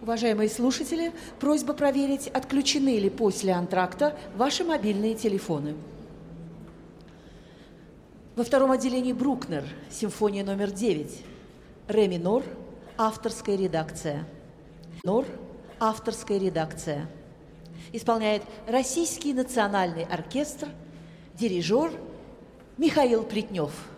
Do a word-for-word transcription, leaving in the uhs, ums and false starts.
Уважаемые слушатели, просьба проверить, отключены ли после антракта ваши мобильные телефоны. Во втором отделении Брукнер, симфония номер девять, ре минор, авторская редакция. Минор, авторская редакция. Исполняет Российский национальный оркестр, дирижер Михаил Плетнев.